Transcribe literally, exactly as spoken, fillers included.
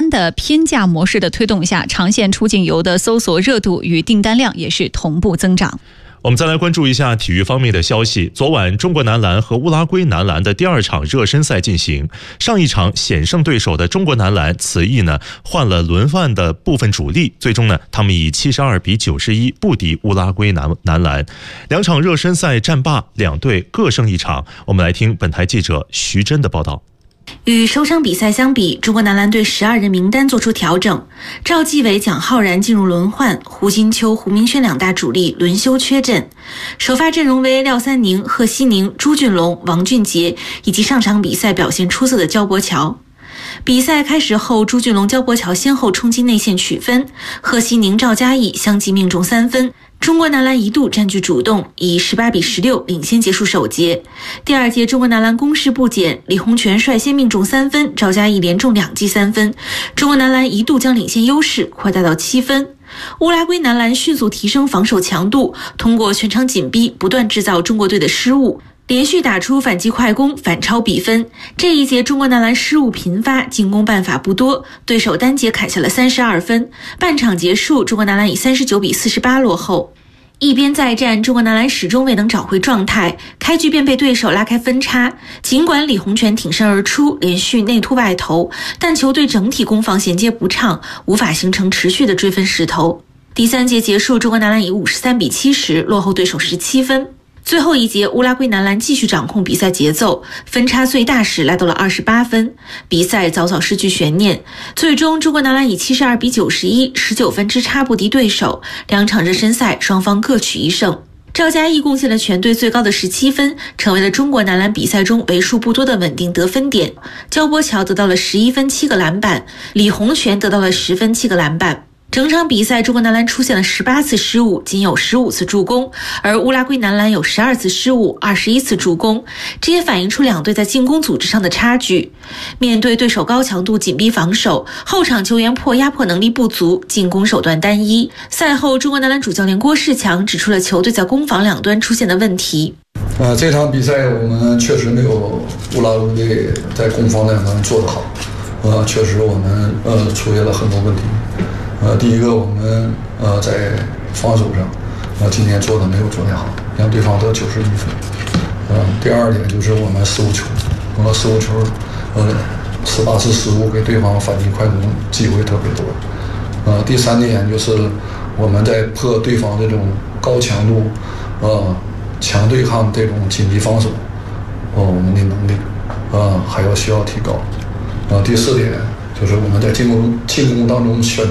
的偏价模式的推动下，长线出境游的搜索热度与订单量也是同步增长。 我们再来关注一下体育方面的消息。昨晚中国男篮和乌拉圭男篮的第二场热身赛进行，上一场险胜对手的中国男篮此役呢换了轮换的部分主力，最终呢他们以七十二比九十一不敌乌拉圭男男篮。两场热身赛战罢，两队各胜一场。我们来听本台记者徐真的报道。 与首场比赛相比，中国男篮队十二人名单做出调整，赵继伟、蒋浩然进入轮换，胡金秋、胡明轩两大主力轮休缺阵，首发阵容为廖三宁、贺西宁、朱俊龙、王俊杰以及上场比赛表现出色的焦博乔。比赛开始后，朱俊龙、焦博乔先后冲击内线取分，贺西宁、赵嘉译相继命中三分。中国男篮一度占据主动，以十八比十六领先结束首节。第二节中国男篮攻势不减，李洪权率先命中三分，赵嘉译连中两记三分，中国男篮一度将领先优势扩大到七分。乌拉圭男篮迅速提升防守强度，通过全场紧逼不断制造中国队的失误，连续打出反击快攻反超比分。这一节中国男篮失误频发，进攻办法不多，对手单节砍下了三十二分。半场结束，中国男篮以三十九比四十八落后。一边再战，中国男篮始终未能找回状态，开局便被对手拉开分差。尽管李洪权挺身而出，连续内突外投，但球队整体攻防衔接不畅，无法形成持续的追分势头。第三节结束，中国男篮以五十三比七十落后对手十七分。最后一节，乌拉圭男篮继续掌控比赛节奏，分差最大时来到了二十八分，比赛早早失去悬念。最终，中国男篮以七十二比九十一、十九分之差不敌对手。两场热身赛，双方各取一胜。赵嘉译贡献了全队最高的十七分，成为了中国男篮比赛中为数不多的稳定得分点。焦博乔得到了十一分、七个篮板，李洪权得到了十分、七个篮板。整场比赛，中国男篮出现了十八次失误，仅有十五次助攻，而乌拉圭男篮有十二次失误，二十一次助攻，这也反映出两队在进攻组织上的差距。面对对手高强度紧逼防守，后场球员破压迫能力不足，进攻手段单一。赛后，中国男篮主教练郭士强指出了球队在攻防两端出现的问题。 呃，这场比赛我们确实没有乌拉圭在攻防两端做得好，呃，确实我们呃出现了很多问题。呃，第一个，我们呃在防守上，呃今天做的没有昨天好，让对方得九十一分。呃，第二点就是我们失误球，呃失误球，呃十八次失误给对方反击快攻机会特别多。呃，第三点就是我们在破对方这种高强度，呃强对抗这种紧急防守，呃我们的能力，呃还要需要提高。呃，第四点就是我们在进攻进攻当中选。